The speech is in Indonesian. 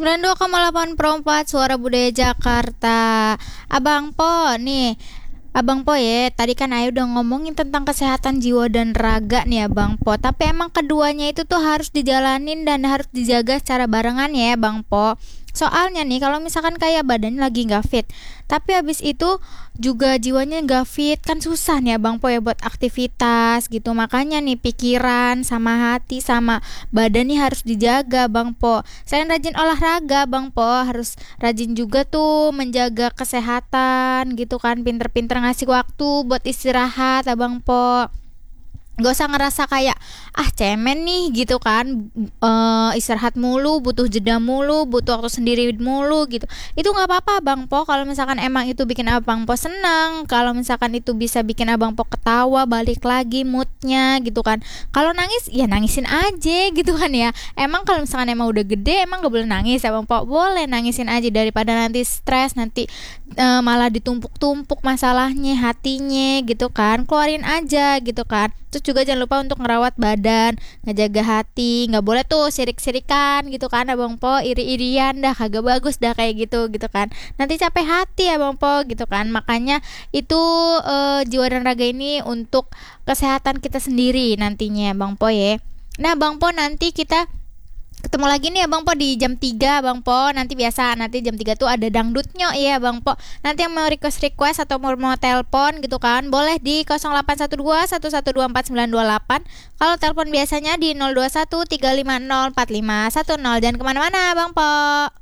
92,8 per 4 Suara Budaya Jakarta. Abang Po nih, Abang Po ya, tadi kan Ayu udah ngomongin tentang kesehatan jiwa dan raga nih Abang Po. Tapi emang keduanya itu tuh harus dijalanin dan harus dijaga secara barengan ya Bang Po. Soalnya nih kalau misalkan kayak badannya lagi nggak fit, tapi habis itu juga jiwanya nggak fit, kan susah nih Bang Po ya buat aktivitas gitu. Makanya nih pikiran sama hati sama badan nih harus dijaga Bang Po. Selain rajin olahraga Bang Po, harus rajin juga tuh menjaga kesehatan gitu kan. Pinter-pinter ngasih waktu buat istirahat Abang Po. Gak usah ngerasa kayak cemen nih gitu kan. Istirahat mulu, butuh jeda mulu, butuh waktu sendiri mulu gitu. Itu nggak apa-apa Bang Po, kalau misalkan emang itu bikin Abang Po senang, kalau misalkan itu bisa bikin Abang Po ketawa, balik lagi moodnya gitu kan. Kalau nangis ya nangisin aja gitu kan ya. Emang kalau misalkan emang udah gede emang gak boleh nangis Abang Po? Boleh, nangisin aja daripada nanti stres, nanti malah ditumpuk-tumpuk masalahnya, hatinya gitu kan. Keluarin aja gitu kan. Terus juga jangan lupa untuk ngerawat badan, ngejaga hati. Nggak boleh tuh sirik-sirikan gitu kan Abang Po, iri-irian dah, kagak bagus dah kayak gitu kan. Nanti capek hati Abang Po gitu kan. Makanya itu jiwa dan raga ini untuk kesehatan kita sendiri nantinya Bang Po ya. Nah Bang Po, nanti kita ketemu lagi nih Abang Po di jam 3 Bang Po. Nanti biasa nanti jam 3 tuh ada dangdutnya ya Bang Po. Nanti yang mau request atau mau telepon gitu kan, boleh di 0812 1124928. Kalau telepon biasanya di 021 350 4510. Jangan kemana-mana Bang Po.